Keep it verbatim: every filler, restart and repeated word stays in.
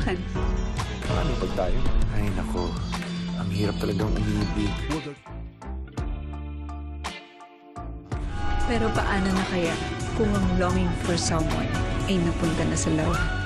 kaibigan. Paano pag tayo? Ay, nako. Ang hirap talagang umibig. Pero paano na kaya kung ang longing for someone ay napunta na sa love?